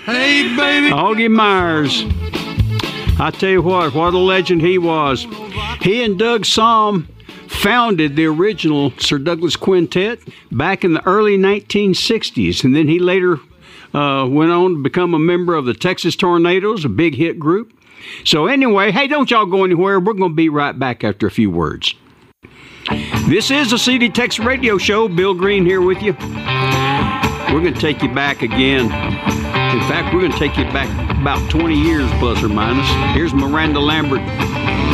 Hey, baby. Augie Myers. I tell you what a legend he was. He and Doug Sahm founded the original Sir Douglas Quintet back in the early 1960s, and then he later went on to become a member of the Texas Tornadoes, a big hit group. So anyway, hey, don't y'all go anywhere. We're going to be right back after a few words. This is the CD Texas Radio Show. Bill Green here with you. We're going to take you back again. In fact, we're going to take you back about 20 years plus or minus. Here's Miranda Lambert.